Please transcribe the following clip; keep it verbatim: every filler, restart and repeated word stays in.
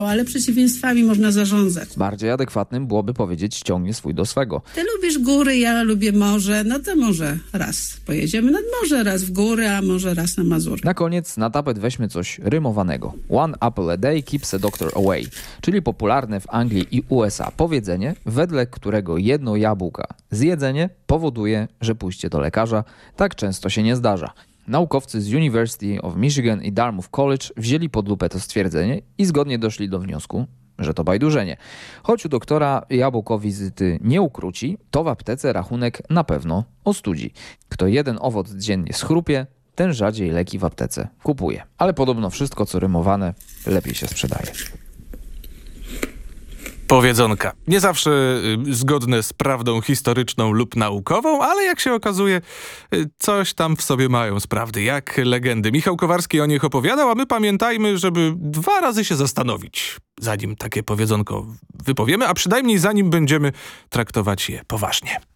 ale przeciwieństwami można zarządzać. Bardziej adekwatnym byłoby powiedzieć ściągnie swój do swego. Ty lubisz góry, ja lubię morze, no to może raz pojedziemy nad morze, raz w góry, a może raz na Mazury. Na koniec na tapet weźmy coś rymowanego. One apple a day keeps a doctor away, czyli popularne w Anglii i U S A powiedzenie, wedle którego jedno jabłka zjedzenie powoduje, że pójście do lekarza tak często się nie zdarza. Naukowcy z University of Michigan i Dartmouth College wzięli pod lupę to stwierdzenie i zgodnie doszli do wniosku, że to bajdurzenie. Choć u doktora jabłko wizyty nie ukróci, to w aptece rachunek na pewno ostudzi. Kto jeden owoc dziennie schrupie, ten rzadziej leki w aptece kupuje. Ale podobno wszystko, co rymowane, lepiej się sprzedaje. Powiedzonka. Nie zawsze y, zgodne z prawdą historyczną lub naukową, ale jak się okazuje, y, coś tam w sobie mają z prawdy, jak legendy. Michał Kowarski o nich opowiadał, a my pamiętajmy, żeby dwa razy się zastanowić, zanim takie powiedzonko wypowiemy, a przynajmniej zanim będziemy traktować je poważnie.